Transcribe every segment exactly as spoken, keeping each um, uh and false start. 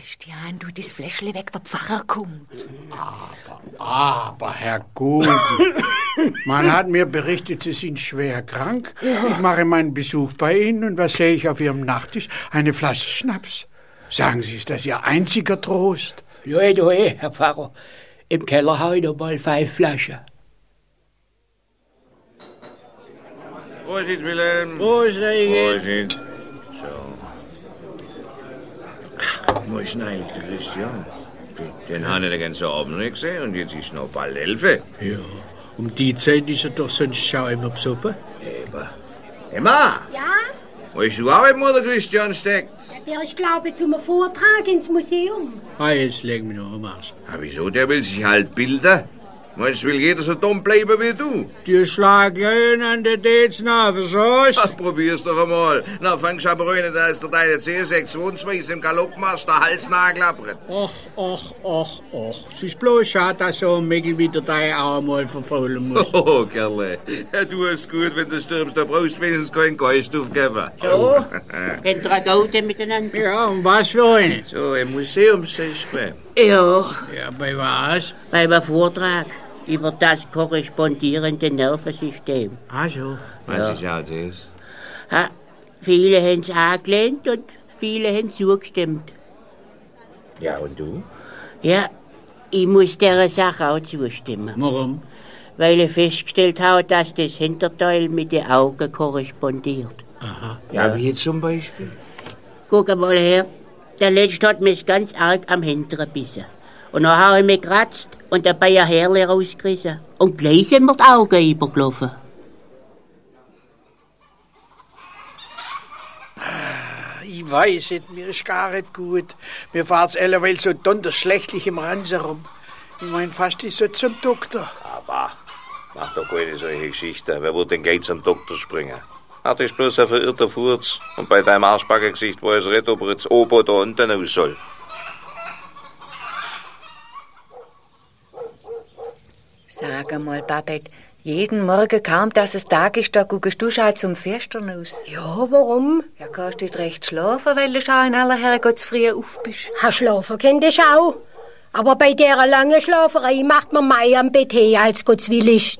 Christian, du, das Fläschle weg, der Pfarrer kommt. Aber, aber, Herr Gugel, man hat mir berichtet, Sie sind schwer krank. Ich mache meinen Besuch bei Ihnen und was sehe ich auf Ihrem Nachttisch? Eine Flasche Schnaps. Sagen Sie, ist das Ihr einziger Trost? Ja, du, Herr Pfarrer, im Keller habe ich noch mal fünf Flaschen. Prosit, Wilhelm. Prosit, Prosit. So. Wo ist denn eigentlich der Christian? Den, den habe ich den ganzen Abend nicht gesehen und jetzt ist noch bald elf. Ja, um die Zeit ist er doch sonst schon immer besoffen. Eben. Emma! Ja? Weißt du auch, wo der Christian steckt? Der ist, glaube ich, zum Vortrag ins Museum. Ah, jetzt legen wir noch am Arsch. Ah, wieso? Der will sich halt bilden. Meinst du, will jeder so dumm bleiben wie du? Die schlag Löhn an der Dates nach, verstehst? Ach, probier's doch einmal. Na, fangst aber an, da ist der deine C sechs zweiundzwanzig im Galoppmarsch der Hals nachklappert. Ach, ach, ach, ach. Es ist bloß schade, dass so ein Mädel wie der dein auch mal verfaulen muss. Oh, Kerle. Ja, du hast gut, wenn du stirbst, da brauchst du wenigstens keinen Geist aufgeben. So, den Dragaute miteinander. Ja, und was für eine? So, im Museum sagst du. Ja, Ja, bei was? bei einem Vortrag über das korrespondierende Nervensystem. Ach so. Was ist ja das? Ha, viele haben es angelehnt und viele haben zugestimmt. Ja, und du? Ja, ich muss dieser Sache auch zustimmen. Warum? Weil ich festgestellt habe, dass das Hinterteil mit den Augen korrespondiert. Aha. Ja, wie zum Beispiel? Guck mal her, der Letzte hat mich ganz arg am Hinteren gebissen. Und dann habe ich mich gekratzt und dabei ein Härle rausgerissen. Und gleich sind mir die Augen übergelaufen. Ich weiß nicht, mir ist gar nicht gut. Mir fahrt's alleweil so donnerschlechtlich im Ranzen rum. Ich mein, fast ich so zum Doktor. Aber, mach doch keine solche Geschichte. Wer wird denn gleich zum Doktor springen? Hat ist bloß ein verirrter Furz. Und bei deinem Arschbackengesicht weiß er nicht, ob er jetzt oben oder unten aus soll. Sag einmal, Babette, jeden Morgen kaum, dass es Tag ist, da guckst du schon zum Fenstern aus. Ja, warum? Ja, kannst du nicht recht schlafen, weil du schon in aller Herrgottsfrüh auf bist. Ha, schlafen kennt ich auch. Aber bei der langen Schlaferei macht man mehr am Bett her, als Gott's will ist.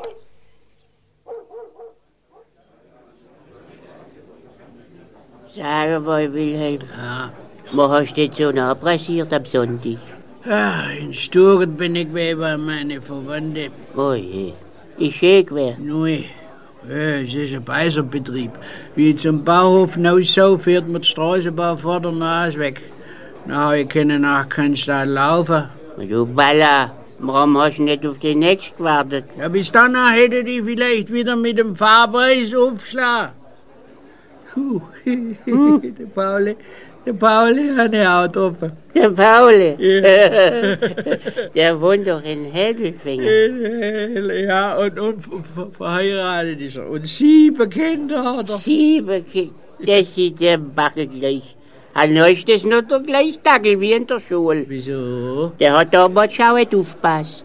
Sag mal, Wilhelm, ja. Was hast du denn so nachpressiert am Sonntag? Ah, in Sturm bin ich bei meine Verwandte. Oh je, ist schön gewesen. Nui, ja, es ist ein Beiserbetrieb. Wie ich zum Bauhof hinaussau, fährt mir die Straßenbahn vor der Nase weg. Na, ich kann nach Kanzlei laufen. Du Baller, warum hast du nicht auf den nächsten gewartet? Ja, bis dann hätte ich vielleicht wieder mit dem Fahrpreis aufschlagen. Huh. der Pauli, der Pauli hat ich auch getroffen. Der Pauli? Ja. Der wohnt doch in Hedelfingen. Ja, und, und ver- verheiratet ist er. Und sieben Kinder hat er. Sieben Kinder, das sieht der Backel gleich. Dann ist das noch der gleiche Dackel wie in der Schule. Wieso? Der hat damals schon nicht aufgepasst.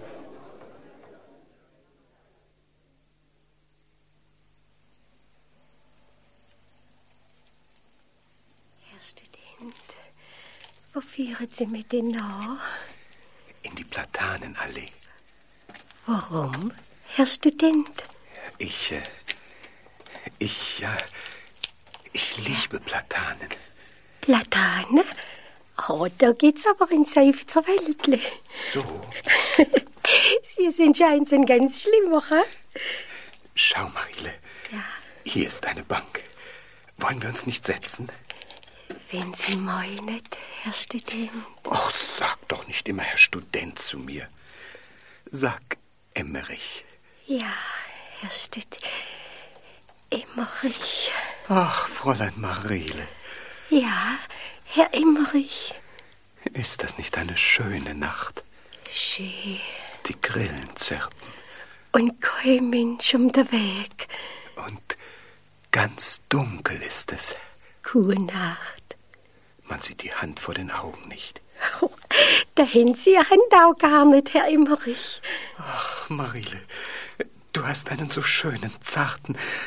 Wo führen Sie mich denn nach? In die Platanenallee. Warum, Herr Student? Ich, äh, ich, ja, ich liebe Platanen. Platane? Oh, da geht's aber in Seufzerwäldle. So, Sie sind scheinbar ein ganz schlimmer, ha? schau, Marile. Ja. Hier ist eine Bank. Wollen wir uns nicht setzen? Wenn Sie meinen, Herr Student. Och, sag doch nicht immer Herr Student zu mir. Sag Emmerich. Ja, Herr Student. Emmerich. Ach, Fräulein Marile. Ja, Herr Emmerich. Ist das nicht eine schöne Nacht? Schön. Die Grillen zirpen. Und kein Mensch um den Weg. Und ganz dunkel ist es. Gute Nacht. Man sieht die Hand vor den Augen nicht. Oh, da haben Sie Ihre Hand auch gar nicht, Herr Emmerich. Ach, Marile, du hast einen so schönen, zarten,